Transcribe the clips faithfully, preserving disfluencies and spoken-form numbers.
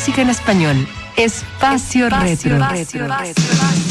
música en español. Espacio, Espacio Retro. Retro, Retro, Retro.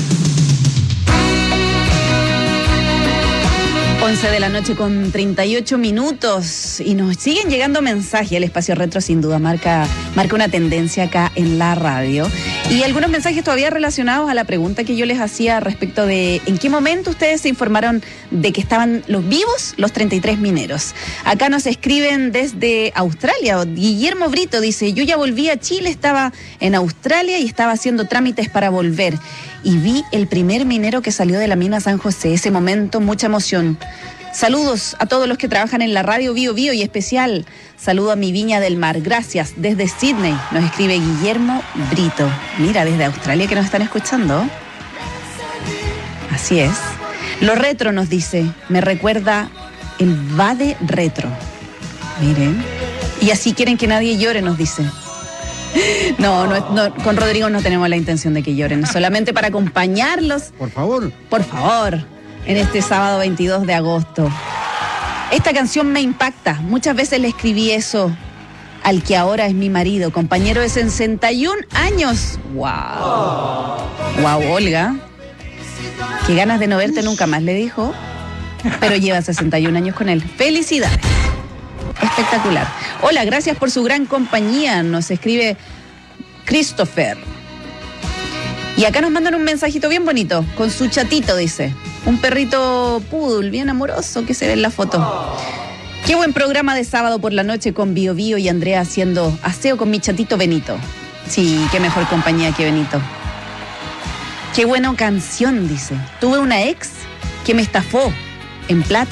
once de la noche con treinta y ocho minutos y nos siguen llegando mensajes. El Espacio Retro sin duda marca, marca una tendencia acá en la radio. Y algunos mensajes todavía relacionados a la pregunta que yo les hacía respecto de en qué momento ustedes se informaron de que estaban los vivos los treinta y tres mineros. Acá nos escriben desde Australia. Guillermo Brito dice, yo ya volví a Chile, estaba en Australia y estaba haciendo trámites para volver. Y vi el primer minero que salió de la mina San José. Ese momento, mucha emoción. Saludos a todos los que trabajan en la radio Bío Bío y especial saludo a mi Viña del Mar. Gracias. Desde Sydney nos escribe Guillermo Brito. Mira, desde Australia que nos están escuchando. Así es. Lo retro nos dice, me recuerda el Vade Retro. Miren. Y así quieren que nadie llore, nos dice. No, no, no, con Rodrigo no tenemos la intención de que lloren, solamente para acompañarlos. Por favor. Por favor, en este sábado veintidós de agosto. Esta canción me impacta. Muchas veces le escribí eso al que ahora es mi marido, compañero de sesenta y un años. ¡Wow! ¡Wow, Olga! Qué ganas de no verte nunca más, le dijo. Pero lleva sesenta y un años con él. ¡Felicidades! Espectacular. Hola, gracias por su gran compañía. Nos escribe Christopher. Y acá nos mandan un mensajito bien bonito, con su chatito, dice. Un perrito poodle, bien amoroso, que se ve en la foto. Qué buen programa de sábado por la noche con Bío Bío y Andrea haciendo aseo con mi chatito Benito. Sí, qué mejor compañía que Benito. Qué buena canción, dice. Tuve una ex que me estafó en plata